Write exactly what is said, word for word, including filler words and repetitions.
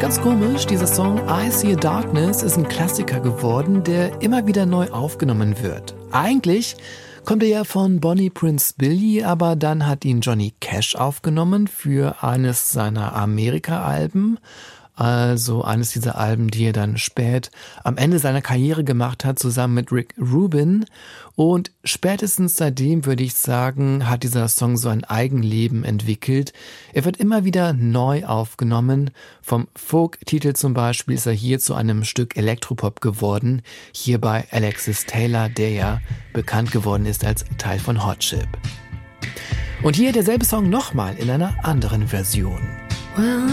Ganz komisch, dieser Song I See a Darkness ist ein Klassiker geworden, der immer wieder neu aufgenommen wird. Eigentlich kommt er ja von Bonnie Prince Billy, aber dann hat ihn Johnny Cash aufgenommen für eines seiner Amerika-Alben. Also eines dieser Alben, die er dann spät am Ende seiner Karriere gemacht hat, zusammen mit Rick Rubin. Und spätestens seitdem, würde ich sagen, hat dieser Song so ein Eigenleben entwickelt. Er wird immer wieder neu aufgenommen. Vom Folk-Titel zum Beispiel ist er hier zu einem Stück Elektropop geworden. Hier bei Alexis Taylor, der ja bekannt geworden ist als Teil von Hot Chip. Und hier derselbe Song nochmal in einer anderen Version. Well,